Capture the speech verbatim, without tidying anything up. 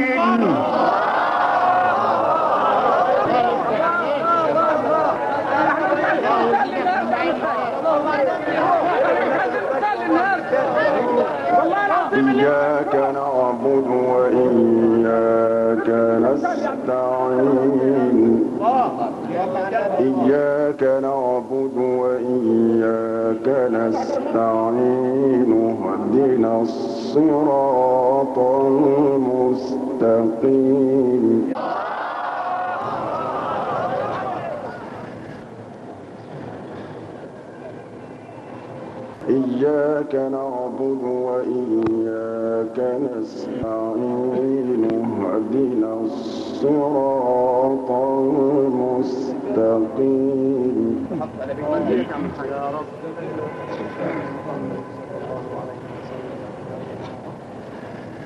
إياك نعبد وإياك نستعين إياك نعبد وإياك نستعين اهدنا الصراط المستقيم إياك نعبد وإياك نستعين اهدنا الصراط المستقيم.